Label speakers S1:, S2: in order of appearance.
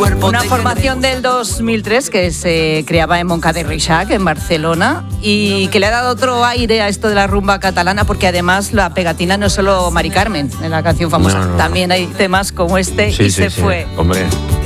S1: cuerpo.
S2: Una formación del 2003 que se creaba en Montcada i Reixac, en Barcelona, y que le ha dado otro aire a esto de la rumba catalana, porque además la pegatina no es solo Mari Carmen, en la canción famosa, también hay temas como este,
S3: Sí,
S2: y
S3: sí,
S2: se
S3: sí.
S2: fue.
S3: Hombre.